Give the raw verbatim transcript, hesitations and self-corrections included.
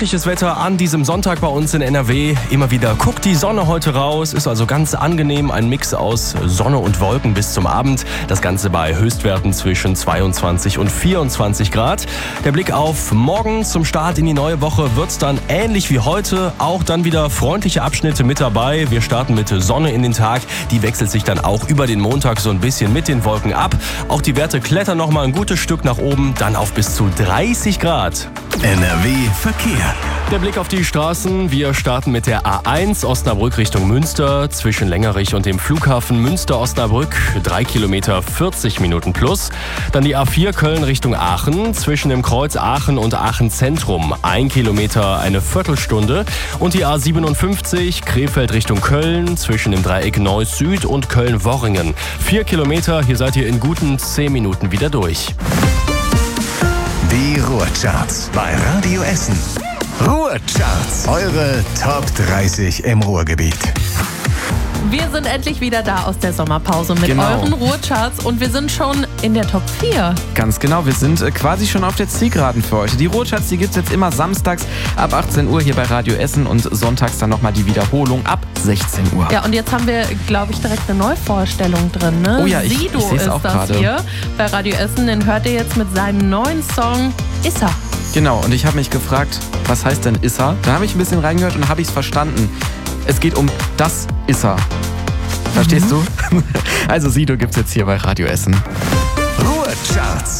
freundliches Wetter an diesem Sonntag bei uns in N R W. Immer wieder guckt die Sonne heute raus, ist also ganz angenehm. Ein Mix aus Sonne und Wolken bis zum Abend. Das Ganze bei Höchstwerten zwischen zweiundzwanzig und vierundzwanzig Grad. Der Blick auf morgen zum Start in die neue Woche wird dann ähnlich wie heute. Auch dann wieder freundliche Abschnitte mit dabei. Wir starten mit Sonne in den Tag. Die wechselt sich dann auch über den Montag so ein bisschen mit den Wolken ab. Auch die Werte klettern noch mal ein gutes Stück nach oben, dann auf bis zu dreißig Grad. N R W Verkehr. Der Blick auf die Straßen. Wir starten mit der A eins Osnabrück Richtung Münster. Zwischen Längerich und dem Flughafen Münster-Osnabrück. drei Kilometer, vierzig Minuten plus. Dann die A vier Köln Richtung Aachen. Zwischen dem Kreuz Aachen und Aachen Zentrum. ein Kilometer, eine Viertelstunde. Und die A siebenundfünfzig Krefeld Richtung Köln. Zwischen dem Dreieck Neuss Süd und Köln-Worringen. vier Kilometer. Hier seid ihr in guten zehn Minuten wieder durch. Die Ruhrcharts bei Radio Essen. Ruhrcharts, eure Top dreißig im Ruhrgebiet. Wir sind endlich wieder da aus der Sommerpause mit Genau. euren Ruhrcharts und wir sind schon in der Top vier. Ganz genau, wir sind äh, quasi schon auf der Zielgeraden für heute. Die Ruhrcharts, die gibt's jetzt immer samstags ab achtzehn Uhr hier bei Radio Essen und sonntags dann nochmal die Wiederholung ab sechzehn Uhr. Ja, und jetzt haben wir, glaube ich, direkt eine Neuvorstellung drin. Ne? Oh ja, ich- Sido ich seh's ist auch das gerade. hier bei Radio Essen. Den hört ihr jetzt mit seinem neuen Song Issa. Genau, und ich habe mich gefragt, was heißt denn Issa? Da habe ich ein bisschen reingehört und habe ich es verstanden. Es geht um das Issa. Verstehst du? Also Sido gibt's jetzt hier bei Radio Essen. Ruhrcharts.